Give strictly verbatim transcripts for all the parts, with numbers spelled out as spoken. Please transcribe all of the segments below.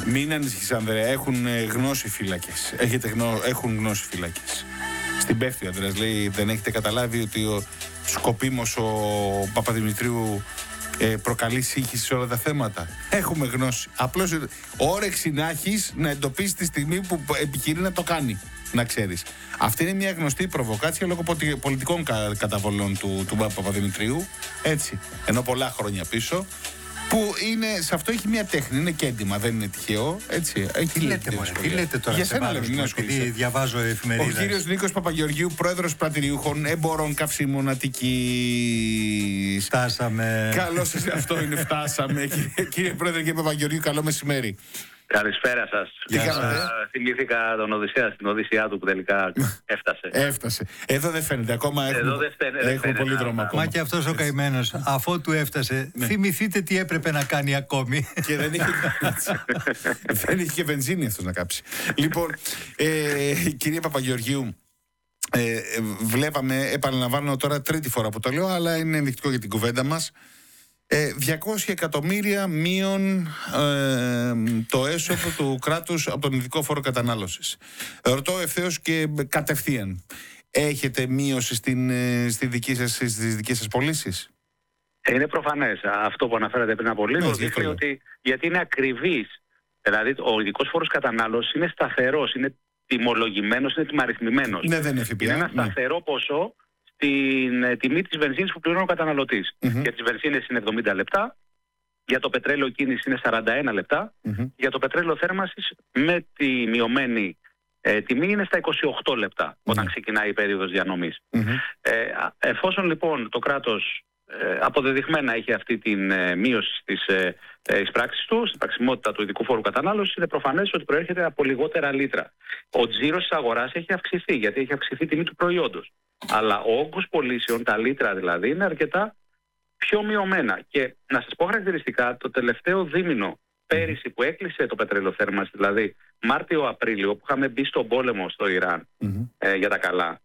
Μην ανησυχείς, Ανδρέα, έχουν γνώση φύλακες. Έχετε γνώ... Έχουν γνώση φύλακες. Στην πέφτει ο Ανδρέας, λέει, δεν έχετε καταλάβει ότι ο σκοπίμος ο Παπαδημητρίου ε, προκαλεί σύγχυση σε όλα τα θέματα. Έχουμε γνώση. Απλώς όρεξη να έχεις να εντοπίσεις τη στιγμή που επιχειρεί να το κάνει. Να ξέρεις. Αυτή είναι μια γνωστή προβοκάτσια λόγω πολιτικών κα... καταβολών του, του Παπαδημητρίου. Έτσι. Ενώ πολλά χρόνια πίσω. Που είναι, σε αυτό έχει μια τέχνη, είναι και έντιμα, δεν είναι τυχαίο. Έτσι, έχει τι λέτε, μωρέ, τι λέτε τώρα, για σένα λέμε, μην επειδή διαβάζω εφημερίδες. Ο κύριος Νίκος Παπαγεωργίου, πρόεδρος πρατηριούχων εμπορών καυσίμων Αττικής. Φτάσαμε. Καλώς, αυτό είναι, φτάσαμε. κύριε, κύριε Πρόεδρε, κύριε Παπαγεωργίου, καλό μεσημέρι. Καλησπέρα σας. Τι κάνατε? Θυμήθηκα τον Οδυσσέα στην Οδύσσειά του που τελικά έφτασε. Έφτασε. Εδώ δεν φαίνεται ακόμα. Εδώ έχουμε, δεν φαίνεται, δεν έχουμε φαίνεται, πολύ δρόμο Μα ακόμα. και αυτός ο καημένος, αφού του έφτασε, ναι. θυμηθείτε τι έπρεπε να κάνει ακόμη. Και δεν είχε, δεν είχε και βενζίνη αυτός να κάψει. Λοιπόν, ε, κυρία Παπαγεωργίου, ε, βλέπαμε, επαναλαμβάνω τώρα τρίτη φορά που το λέω, αλλά είναι ενδεικτικό για την κουβέντα μας. Ε, διακόσια εκατομμύρια μείον ε, το έσοδο του κράτους από τον ειδικό φόρο κατανάλωσης. Ρωτώ ευθέως και κατευθείαν. Έχετε μείωση στην, στη δική σας, στις δικές σας πωλήσεις? Είναι προφανές. Αυτό που αναφέρατε πριν από λίγο ναι, δείχνει ότι γιατί είναι ακριβής. Δηλαδή ο ειδικός φόρος κατανάλωσης είναι σταθερός, είναι τιμολογημένος, είναι τιμαριθμημένος. Ναι, δεν είναι ΦΠΑ. Είναι ένα ναι. σταθερό ποσό στην ε, τιμή της βενζίνης που πληρώνει ο καταναλωτής. Mm-hmm. Για τις βενζίνες είναι εβδομήντα λεπτά, για το πετρέλαιο κίνηση είναι σαράντα ένα λεπτά, Mm-hmm. για το πετρέλαιο θέρμανσης με τη μειωμένη ε, τιμή είναι στα είκοσι οκτώ λεπτά mm-hmm. όταν ξεκινάει η περίοδος διανομής. Mm-hmm. Ε, εφόσον λοιπόν το κράτος ε, αποδεδειγμένα έχει αυτή την ε, μείωση στις ε, ε, εισπράξεις του, στην πραξιμότητα του ειδικού φόρου κατανάλωσης, είναι προφανές ότι προέρχεται από λιγότερα λίτρα. Ο τζίρος της αγοράς έχει αυξηθεί γιατί έχει αυξηθεί η τιμή του προϊόντος. Αλλά ο όγκος πωλήσεων, τα λίτρα δηλαδή, είναι αρκετά πιο μειωμένα. Και να σας πω χαρακτηριστικά, το τελευταίο δίμηνο πέρυσι που έκλεισε το πετρέλαιο θέρμανση, δηλαδή Μάρτιο-Απρίλιο, που είχαμε μπει στον πόλεμο στο Ιράν mm-hmm. ε, για τα καλά,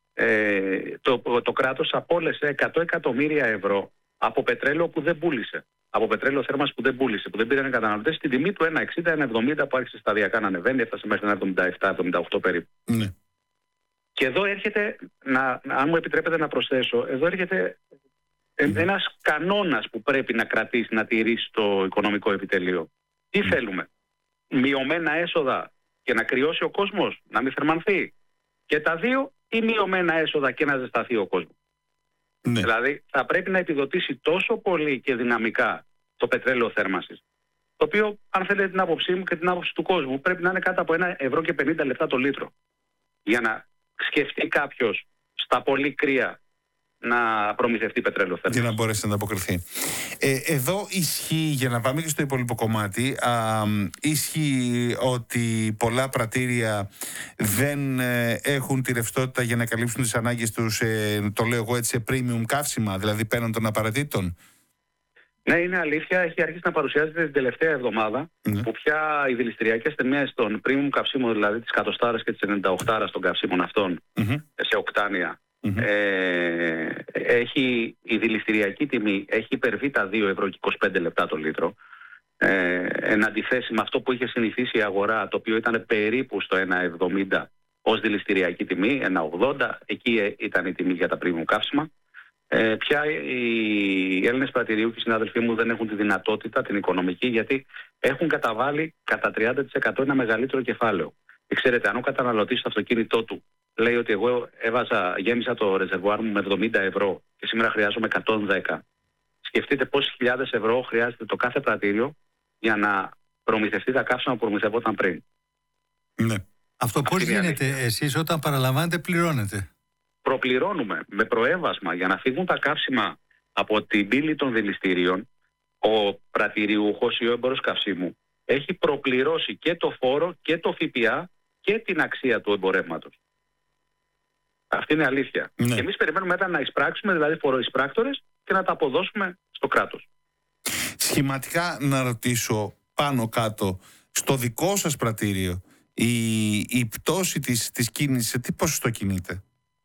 ε, το, το κράτος απόλυσε εκατό εκατομμύρια ευρώ από πετρέλαιο που δεν πούλησε. Από πετρέλαιο θέρμανση που δεν πούλησε, που δεν πήραν οι καταναλωτές, στην τιμή του ένα εξήντα ένα εβδομήντα που άρχισε σταδιακά να ανεβαίνει, έφτασε μέχρι ένα εβδομήντα επτά εβδομήντα οκτώ περίπου. Mm-hmm. Και εδώ έρχεται, να, αν μου επιτρέπετε να προσθέσω, εδώ έρχεται mm-hmm. ένας κανόνας που πρέπει να κρατήσει, να τηρήσει το οικονομικό επιτελείο. Τι mm-hmm. θέλουμε? Μειωμένα έσοδα και να κρυώσει ο κόσμος, να μην θερμανθεί. Και τα δύο, ή μειωμένα έσοδα και να ζεσταθεί ο κόσμος. Mm-hmm. Δηλαδή θα πρέπει να επιδοτήσει τόσο πολύ και δυναμικά το πετρέλαιο θέρμανσης, το οποίο, αν θέλετε την άποψή μου και την άποψη του κόσμου, πρέπει να είναι κάτω από ένα ευρώ και πενήντα λεπτά το λίτρο. Για να σκεφτεί κάποιος στα πολύ κρύα να προμηθευτεί πετρέλαιο θέρμανσης. Για να μπορέσει να ανταποκριθεί. Ε, εδώ ισχύει, για να πάμε και στο υπόλοιπο κομμάτι, α, ισχύει ότι πολλά πρατήρια δεν ε, έχουν τη ρευστότητα για να καλύψουν τις ανάγκες τους, ε, το λέω εγώ έτσι, σε premium καύσιμα, δηλαδή πέραν των απαραίτητων. Ναι, είναι αλήθεια. Έχει αρχίσει να παρουσιάζεται την τελευταία εβδομάδα mm. που πια οι δηληστηριακές τιμές των premium καυσίμων, δηλαδή της εκατοστάρας και της ενενήντα οκτάρας των καυσίμων αυτών mm-hmm. σε οκτάνια, mm-hmm. ε, έχει, η δηληστηριακή τιμή έχει υπερβεί τα δύο ευρώ και είκοσι πέντε λεπτά το λίτρο. Ε, εν αντιθέσει με αυτό που είχε συνηθίσει η αγορά, το οποίο ήταν περίπου στο ένα εβδομήντα ως δηληστηριακή τιμή, ένα ογδόντα, εκεί ήταν η τιμή για τα premium καύσιμα. Ε, πια οι Έλληνες πρατηριούχοι, οι συνάδελφοί μου, δεν έχουν τη δυνατότητα, την οικονομική, γιατί έχουν καταβάλει κατά τριάντα τοις εκατό ένα μεγαλύτερο κεφάλαιο. Και ξέρετε, αν ο καταναλωτής στο αυτοκίνητό του λέει ότι εγώ έβαζα, γέμισα το ρεζερβουάρ μου με εβδομήντα ευρώ και σήμερα χρειάζομαι εκατόν δέκα, σκεφτείτε πόσες χιλιάδες ευρώ χρειάζεται το κάθε πρατήριο για να προμηθευτεί τα καύσιμα που προμηθευόταν πριν. Ναι. Αυτό πώς γίνεται? Εσείς όταν παραλαμβάνετε πληρώνετε? Προπληρώνουμε με προέβασμα για να φύγουν τα καύσιμα από την πύλη των δηληστηρίων. Ο πρατηριούχος ή ο έμπορος καυσίμου έχει προπληρώσει και το φόρο και το ΦΠΑ και την αξία του εμπορεύματος. Αυτή είναι αλήθεια. Ναι. Και εμείς περιμένουμε μετά να εισπράξουμε, δηλαδή φοροεισπράκτορες, και να τα αποδώσουμε στο κράτος. Σχηματικά να ρωτήσω πάνω κάτω, στο δικό σας πρατήριο η, η πτώση της, της κίνησης σε τι ποσοστό κινείται?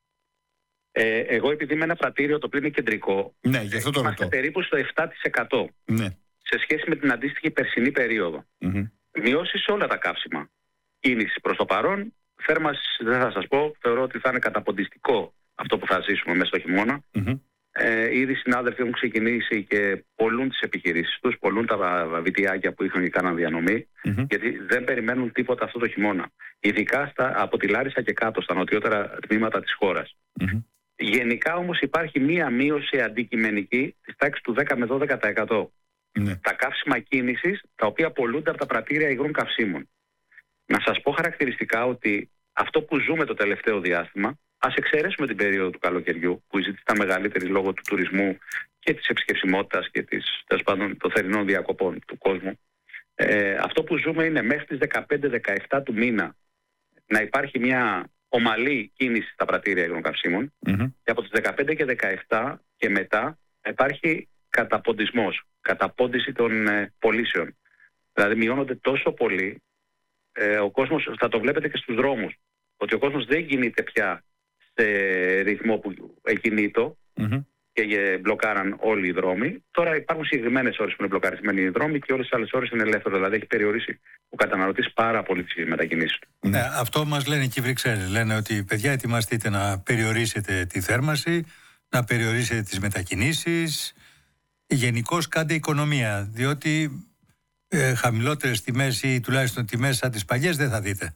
Ε, εγώ επειδή είμαι ένα πρατήριο το οποίο είναι κεντρικό, ναι, γι' αυτό το ρωτώ. Είμαστε περίπου στο επτά τοις εκατό ναι. σε σχέση με την αντίστοιχη περσινή περίοδο. Mm-hmm. μειώσει σε όλα τα καύσιμα. Κίνηση προς το παρόν, θέρμανση δεν θα σας πω, θεωρώ ότι θα είναι καταποντιστικό αυτό που θα ζήσουμε μέσα στο χειμώνα. Mm-hmm. Ε, ήδη συνάδελφοι έχουν ξεκινήσει και πολλούν τις επιχειρήσεις τους, πολλούν τα βιτιάκια που είχαν και κάναν διανομή, mm-hmm. γιατί δεν περιμένουν τίποτα αυτό το χειμώνα. Ειδικά στα, από τη Λάρισα και κάτω, στα νοτιότερα τμήματα της χώρας. Mm-hmm. Γενικά όμως υπάρχει μία μείωση αντικειμενική της τάξης του δέκα με δώδεκα τοις εκατό. Mm-hmm. Τα καύσιμα κίνησης, τα οποία πολλούνται από τα πρατήρια υγρών καυσίμων. Να σας πω χαρακτηριστικά ότι αυτό που ζούμε το τελευταίο διάστημα, ας εξαιρέσουμε την περίοδο του καλοκαιριού, που η ζήτηση ήταν μεγαλύτερη λόγω του τουρισμού και της επισκεψιμότητας και της, τέλος πάντων, των θερινών διακοπών του κόσμου. Ε, αυτό που ζούμε είναι μέχρι τις δεκαπέντε δεκαεπτά του μήνα να υπάρχει μια ομαλή κίνηση στα πρατήρια υγρών καυσίμων, mm-hmm. και από τις δεκαπέντε και δεκαεπτά και μετά υπάρχει καταποντισμός, καταπόντιση των ε, πωλήσεων. Δηλαδή μειώνονται τόσο πολύ, ε, ο κόσμος, θα το βλέπετε και στους δρόμους, ότι ο κόσμος δεν κινείται πια σε ρυθμό που εκινήτω, mm-hmm. και μπλοκάραν όλοι οι δρόμοι. Τώρα υπάρχουν συγκεκριμένες ώρες που είναι μπλοκαρισμένοι οι δρόμοι και όλες τις άλλες ώρες είναι ελεύθερο. Δηλαδή έχει περιορίσει ο καταναλωτής πάρα πολύ τις μετακινήσεις του. Ναι, αυτό μας λένε και οι Βρυξέλλες. Λένε ότι παιδιά, ετοιμαστείτε να περιορίσετε τη θέρμανση, να περιορίσετε τις μετακινήσεις. Γενικώς κάντε οικονομία, διότι ε, χαμηλότερες τιμές ή τουλάχιστον τιμές σαν τις παλιές δεν θα δείτε.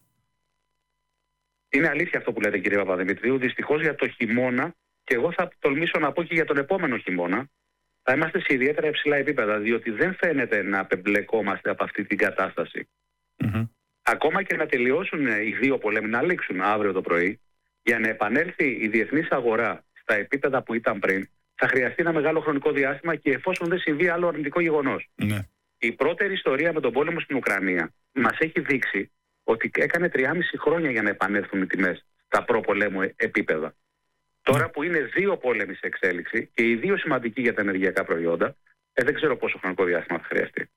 Είναι αλήθεια αυτό που λέτε, κύριε Παπαδημητρίου. Δυστυχώς για το χειμώνα, και εγώ θα τολμήσω να πω και για τον επόμενο χειμώνα, θα είμαστε σε ιδιαίτερα υψηλά επίπεδα, διότι δεν φαίνεται να απεμπλεκόμαστε από αυτή την κατάσταση. Mm-hmm. Ακόμα και να τελειώσουν οι δύο πολέμοι, να λήξουν αύριο το πρωί, για να επανέλθει η διεθνής αγορά στα επίπεδα που ήταν πριν, θα χρειαστεί ένα μεγάλο χρονικό διάστημα, και εφόσον δεν συμβεί άλλο αρνητικό γεγονός. Mm-hmm. Η πρώτερη ιστορία με τον πόλεμο στην Ουκρανία μας έχει δείξει ότι έκανε τριάμισι χρόνια για να επανέλθουν οι τιμές στα προπολέμου επίπεδα. Τώρα που είναι δύο πόλεμοι σε εξέλιξη και οι δύο σημαντικοί για τα ενεργειακά προϊόντα, ε, δεν ξέρω πόσο χρονικό διάστημα θα χρειαστεί.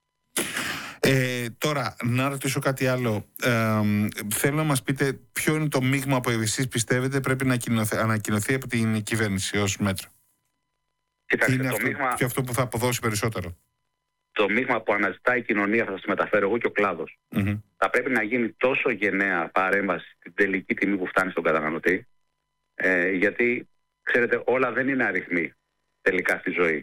Ε, τώρα, να ρωτήσω κάτι άλλο. Ε, θέλω να μας πείτε ποιο είναι το μείγμα που εσείς πιστεύετε πρέπει να ανακοινωθεί από την κυβέρνηση ως μέτρο. Κοιτάξτε, είναι το αυτό, μείγμα, και αυτό που θα αποδώσει περισσότερο. Το μείγμα που αναζητάει η κοινωνία θα σας μεταφέρω εγώ και ο κλάδος. Mm-hmm. Θα πρέπει να γίνει τόσο γενναία παρέμβαση στην τελική τιμή που φτάνει στον καταναλωτή, ε, γιατί, ξέρετε, όλα δεν είναι αριθμοί τελικά στη ζωή.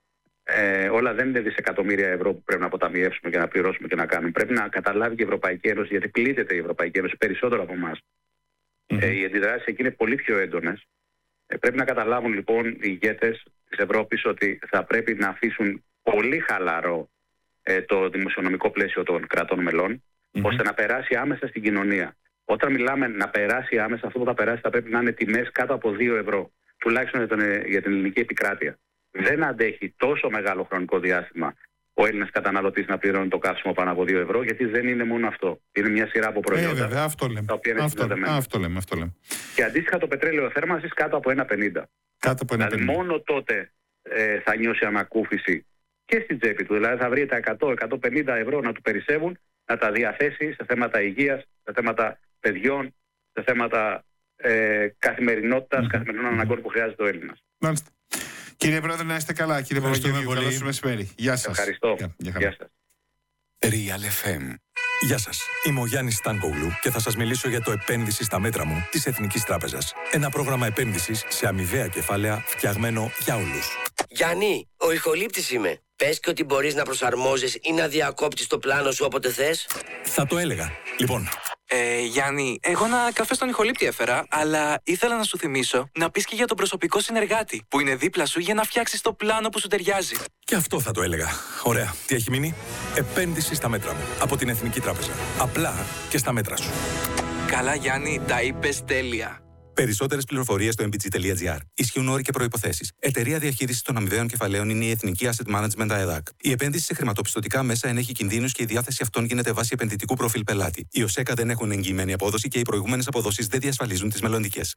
Ε, όλα δεν είναι δισεκατομμύρια ευρώ που πρέπει να αποταμιεύσουμε και να πληρώσουμε και να κάνουμε. Πρέπει να καταλάβει και η Ευρωπαϊκή Ένωση, γιατί πλήττεται η Ευρωπαϊκή Ένωση περισσότερο από εμάς. Mm-hmm. Ε, οι αντιδράσεις εκεί είναι πολύ πιο έντονες. Ε, πρέπει να καταλάβουν λοιπόν οι ηγέτες της Ευρώπης ότι θα πρέπει να αφήσουν πολύ χαλαρό ε, το δημοσιονομικό πλαίσιο των κρατών μελών, mm-hmm. ώστε να περάσει άμεσα στην κοινωνία. Όταν μιλάμε να περάσει άμεσα, αυτό που θα περάσει θα πρέπει να είναι τιμές κάτω από δύο ευρώ, τουλάχιστον για, τον, για την ελληνική επικράτεια. Δεν αντέχει τόσο μεγάλο χρονικό διάστημα ο Έλληνας καταναλωτής να πληρώνει το καύσιμο πάνω από δύο ευρώ, γιατί δεν είναι μόνο αυτό. Είναι μια σειρά από προϊόντα. Ε, βέβαια, αυτό λέμε. Τα οποία είναι αυτό, αυτό, λέμε, αυτό λέμε. Και αντίστοιχα το πετρέλαιο θέρμανσης κάτω από ένα πενήντα. Κάτω από ένα δηλαδή πενήντα. Μόνο τότε ε, θα νιώσει ανακούφιση και στην τσέπη του. Δηλαδή θα βρει τα εκατό με εκατόν πενήντα ευρώ να του περισσεύουν, να τα διαθέσει σε θέματα υγείας, σε θέματα παιδιών, σε θέματα ε, καθημερινότητας, mm-hmm. καθημερινών αναγκών που χρειάζεται ο Έλληνας. Μάλιστα. Κύριε Πρόεδρε, να είστε καλά. Κύριε Παπαγεωργίου, καλό σας μεσημέρι. Γεια σας. Ευχαριστώ. Γεια, γεια, Γεια σας. Real εφ εμ. Γεια σας. Είμαι ο Γιάννης Στάνκογλου και θα σας μιλήσω για το επένδυση στα μέτρα μου της Εθνικής Τράπεζας. Ένα πρόγραμμα επένδυσης σε αμοιβαία κεφάλαια φτιαγμένο για όλους. Γιάννη, ο ηχολήπτης είμαι. Πες και ότι μπορείς να προσαρμόζεις ή να διακόπτεις το πλάνο σου όποτε θες. Θα το έλεγα. Λοιπόν. Ε, Γιάννη, εγώ ένα καφέ στον ηχολήπτη έφερα, αλλά ήθελα να σου θυμίσω να πεις και για τον προσωπικό συνεργάτη που είναι δίπλα σου για να φτιάξεις το πλάνο που σου ταιριάζει. Και αυτό θα το έλεγα. Ωραία. Τι έχει μείνει? Επένδυση στα μέτρα μου. Από την Εθνική Τράπεζα. Απλά και στα μέτρα σου. Καλά, Γιάννη, τα είπες τέλεια. Περισσότερες πληροφορίες στο εμ μπι τζι τελεία τζι άρ. Ισχύουν όροι και προϋποθέσεις. Εταιρεία διαχείρισης των αμοιβαίων κεφαλαίων είναι η Εθνική Asset Management ΑΕΔΑΚ. Η επένδυση σε χρηματοπιστωτικά μέσα ενέχει κινδύνους και η διάθεση αυτών γίνεται βάσει επενδυτικού προφίλ πελάτη. Οι ΟΣΕΚΑ δεν έχουν εγγυημένη απόδοση και οι προηγούμενες αποδόσεις δεν διασφαλίζουν τις μελλοντικές.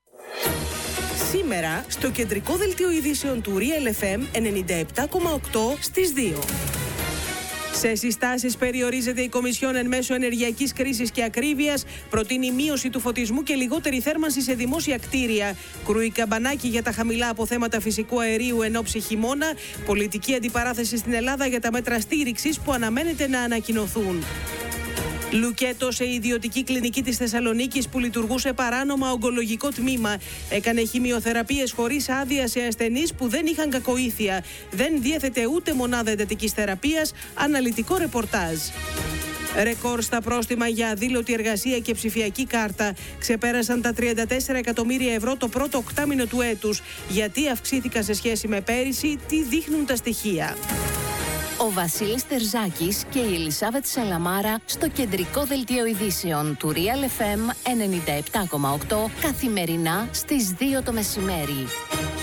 Σήμερα, στο κεντρικό δελτίο ειδήσεων του Real εφ εμ ενενήντα επτά κόμμα οκτώ στις δύο. Σε συστάσεις περιορίζεται η Κομισιόν εν μέσω ενεργειακής κρίσης και ακρίβειας, προτείνει μείωση του φωτισμού και λιγότερη θέρμανση σε δημόσια κτίρια. Κρούει καμπανάκι για τα χαμηλά αποθέματα φυσικού αερίου εν ώψη χειμώνα, πολιτική αντιπαράθεση στην Ελλάδα για τα μέτρα στήριξης που αναμένεται να ανακοινωθούν. Λουκέτο σε ιδιωτική κλινική της Θεσσαλονίκης που λειτουργούσε παράνομα ογκολογικό τμήμα. Έκανε χημειοθεραπείες χωρίς άδεια σε ασθενείς που δεν είχαν κακοήθεια. Δεν διέθετε ούτε μονάδα εντατικής θεραπείας. Αναλυτικό ρεπορτάζ. Ρεκόρ στα πρόστιμα για αδήλωτη εργασία και ψηφιακή κάρτα. Ξεπέρασαν τα τριάντα τέσσερα εκατομμύρια ευρώ το πρώτο οκτάμηνο του έτους. Γιατί αυξήθηκαν σε σχέση με πέρυσι, τι δείχνουν τα στοιχεία. Ο Βασίλης Τερζάκης και η Ελισάβετ Σαλαμάρα στο κεντρικό δελτίο ειδήσεων του Real εφ εμ ενενήντα επτά κόμμα οκτώ καθημερινά στις δύο το μεσημέρι.